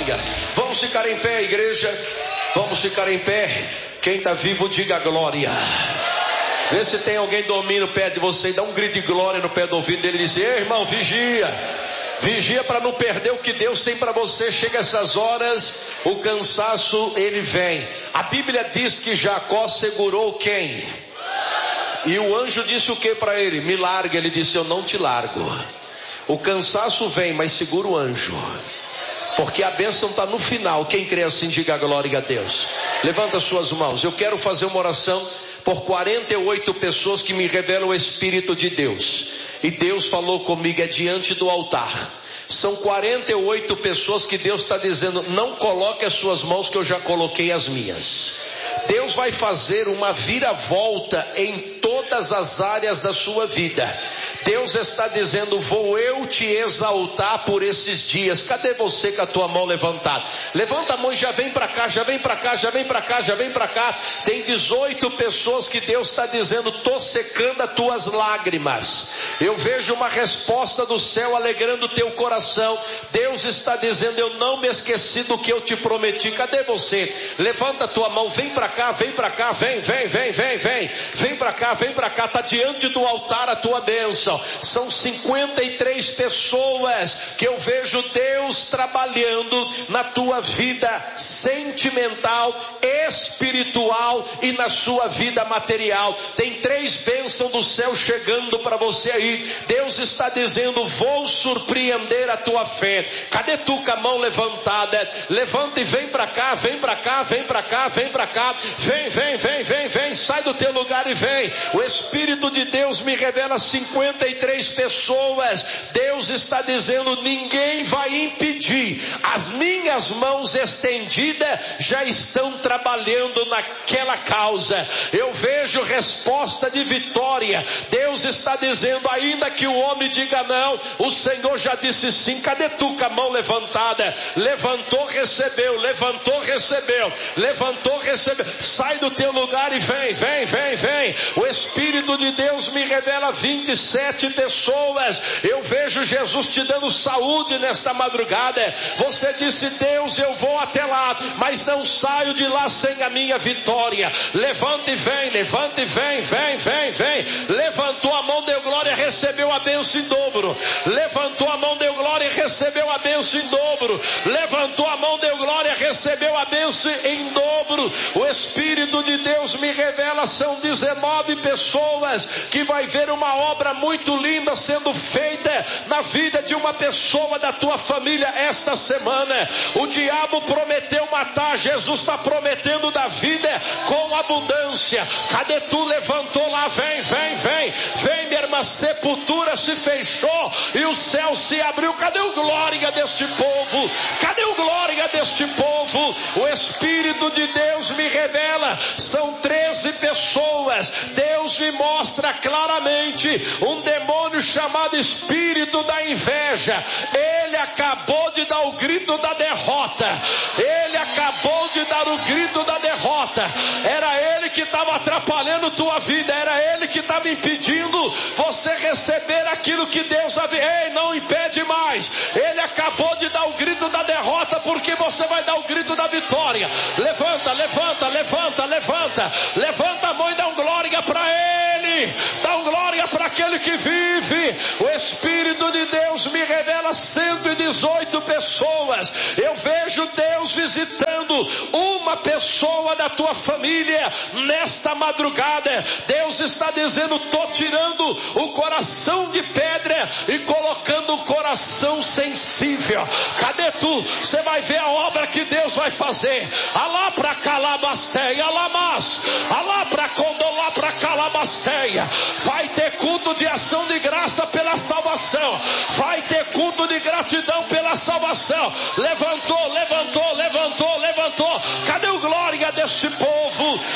glória. Vamos ficar em pé, igreja. Vamos ficar em pé. Quem está vivo, diga glória. Vê se tem alguém dormindo perto de você e dá um grito de glória no pé do ouvido dele e diz: ei, irmão, vigia. Vigia para não perder o que Deus tem para você. Chega essas horas, o cansaço ele vem. A Bíblia diz que Jacó segurou quem? E o anjo disse o que para ele? Me larga. Ele disse: eu não te largo. O cansaço vem, mas segura o anjo, porque a bênção está no final. Quem crê assim, diga glória a Deus. Levanta suas mãos. Eu quero fazer uma oração por 48 pessoas que me revelam o Espírito de Deus. E Deus falou comigo, é diante do altar. São 48 pessoas que Deus está dizendo: não coloque as suas mãos, que eu já coloquei as minhas. Deus vai fazer uma viravolta em todas as áreas da sua vida. Deus está dizendo: vou eu te exaltar por esses dias. Cadê você com a tua mão levantada? Levanta a mão e já vem para cá, já vem para cá, já vem para cá, já vem para cá. Tem 18 pessoas que Deus está dizendo: estou secando as tuas lágrimas. Eu vejo uma resposta do céu alegrando o teu coração. Deus está dizendo: eu não me esqueci do que eu te prometi. Cadê você? Levanta a tua mão, vem para cá, vem para cá, vem para cá, vem para cá. Está diante do altar a tua bênção. São 53 pessoas que eu vejo Deus trabalhando na tua vida sentimental, espiritual e na sua vida material. Tem 3 bênçãos do céu chegando para você aí. Deus está dizendo: vou surpreender a tua fé. Cadê tu com a mão levantada? Levanta e vem para cá, vem para cá, vem para cá, vem para cá. Vem, sai do teu lugar e vem. O Espírito de Deus me revela 53 pessoas. Deus está dizendo: ninguém vai impedir. As minhas mãos estendidas já estão trabalhando naquela causa. Eu vejo resposta de vitória. Deus está dizendo: ainda que o homem diga não, o Senhor já disse sim. Cadê tu com a mão levantada? Levantou, recebeu. Levantou, recebeu. Levantou, recebeu. Sai do teu lugar e vem. O Espírito de Deus me revela 27 pessoas. Eu vejo Jesus te dando saúde nesta madrugada. Você disse: Deus, eu vou até lá, mas não saio de lá sem a minha vitória. Levanta e vem, levanta e vem. Levantou a mão, deu glória, recebeu a bênção em dobro. Levantou a mão, deu glória, recebeu a bênção em dobro. Levantou a mão, deu glória, recebeu a bênção em dobro. O Espírito de Deus me revela, são 19 pessoas que vai ver uma obra muito linda sendo feita na vida de uma pessoa da tua família esta semana. O diabo prometeu matar, Jesus está prometendo dar vida com abundância. Cadê tu? Levantou lá, vem, minha irmã. Sepultura se fechou e o céu se abriu. Cadê o glória deste povo? Cadê o glória deste povo? O Espírito de Deus me revela, são 13 pessoas. Deus me mostra claramente um demônio chamado espírito da inveja. Ele acabou de dar o grito da derrota. Ele acabou de dar o grito da derrota. Era ele que estava atrapalhando tua vida. Era ele que estava impedindo você receber aquilo que Deus havia. Ei, não impede mais. Ele acabou de dar o grito da derrota, porque você vai dar o grito da vitória. Levanta a mão e dá um glória para ele. Dá um glória para aquele que vive. O Espírito de Deus me revela 118 pessoas. Eu vejo Deus visitando uma pessoa da tua família nesta madrugada. Deus está dizendo: estou tirando o coração de pedra e colocando um coração sensível. Cadê tu? Você vai ver a obra que Deus vai fazer. Alá para calabasteia, alamas, alá para condolá para calabasteia. Vai ter culto de ação de graça pela salvação. Vai ter culto de gratidão pela salvação. Levantou. Cadê o glória deste povo?